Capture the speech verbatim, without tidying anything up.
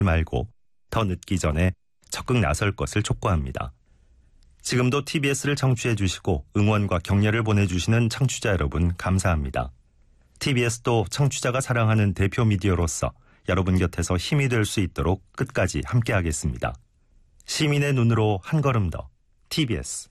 말고 더 늦기 전에 적극 나설 것을 촉구합니다. 지금도 티비에스를 청취해 주시고 응원과 격려를 보내주시는 청취자 여러분 감사합니다. 티비에스도 청취자가 사랑하는 대표 미디어로서 여러분 곁에서 힘이 될 수 있도록 끝까지 함께하겠습니다. 시민의 눈으로 한 걸음 더 티비에스